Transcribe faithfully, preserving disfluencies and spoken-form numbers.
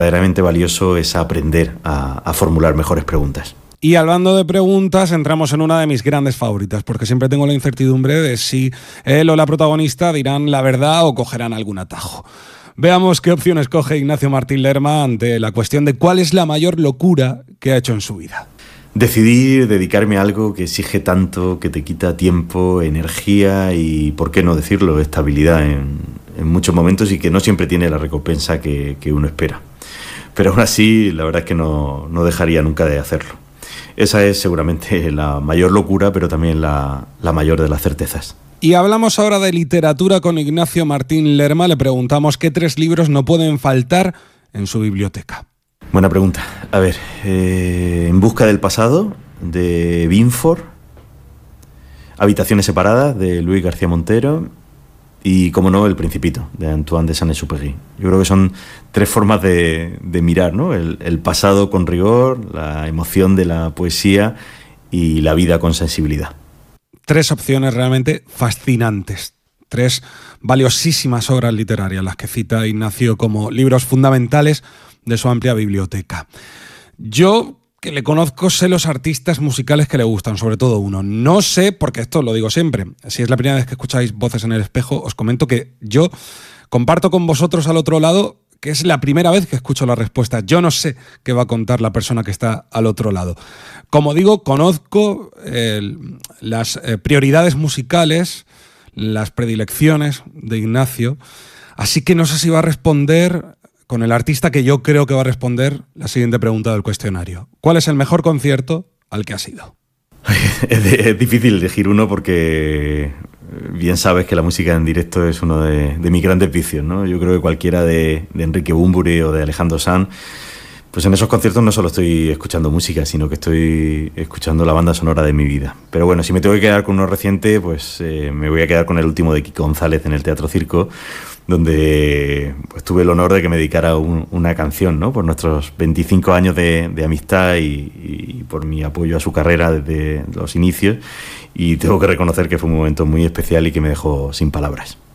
Verdaderamente valioso es aprender a, a formular mejores preguntas. Y hablando de preguntas, entramos en una de mis grandes favoritas, porque siempre tengo la incertidumbre de si él o la protagonista dirán la verdad o cogerán algún atajo. Veamos qué opción escoge Ignacio Martín Lerma ante la cuestión de cuál es la mayor locura que ha hecho en su vida. Decidir dedicarme a algo que exige tanto, que te quita tiempo, energía y, ¿por qué no decirlo?, estabilidad en, en muchos momentos y que no siempre tiene la recompensa que, que uno espera. Pero aún así, la verdad es que no, no dejaría nunca de hacerlo. Esa es seguramente la mayor locura, pero también la, la mayor de las certezas. Y hablamos ahora de literatura con Ignacio Martín Lerma. Le preguntamos qué tres libros no pueden faltar en su biblioteca. Buena pregunta. A ver, eh, En busca del pasado, de Binford, Habitaciones separadas, de Luis García Montero, y, como no, El Principito, de Antoine de Saint-Exupéry. Yo creo que son tres formas de, de mirar, ¿no? El, el pasado con rigor, la emoción de la poesía y la vida con sensibilidad. Tres opciones realmente fascinantes. Tres valiosísimas obras literarias, las que cita Ignacio como libros fundamentales de su amplia biblioteca. Yo, que le conozco, sé los artistas musicales que le gustan, sobre todo uno. No sé, porque esto lo digo siempre, si es la primera vez que escucháis Voces en el Espejo, os comento que yo comparto con vosotros al otro lado que es la primera vez que escucho la respuesta. Yo no sé qué va a contar la persona que está al otro lado. Como digo, conozco eh, las eh, prioridades musicales, las predilecciones de Ignacio, así que no sé si va a responder con el artista que yo creo que va a responder la siguiente pregunta del cuestionario. ¿Cuál es el mejor concierto al que has ido? Es difícil elegir uno porque bien sabes que la música en directo es uno de, de mis grandes vicios, ¿no? Yo creo que cualquiera de, de Enrique Bunbury o de Alejandro Sanz, pues en esos conciertos no solo estoy escuchando música, sino que estoy escuchando la banda sonora de mi vida. Pero bueno, si me tengo que quedar con uno reciente, pues eh, me voy a quedar con el último de Kiko González en el Teatro Circo, donde pues, tuve el honor de que me dedicara un, una canción, ¿no? Por nuestros veinticinco años de, de amistad y, y por mi apoyo a su carrera desde los inicios. Y tengo que reconocer que fue un momento muy especial y que me dejó sin palabras.